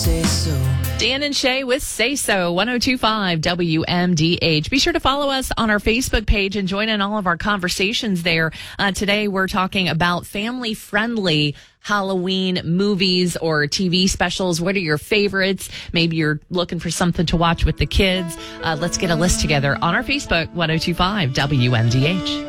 say so. Dan and Shay with Say So, 102.5 WMDH. Be sure to follow us on our Facebook page and join in all of our conversations there. Today, we're talking about family-friendly Halloween movies or TV specials. What are your favorites? Maybe you're looking for something to watch with the kids. Let's get a list together on our Facebook, 102.5 WMDH.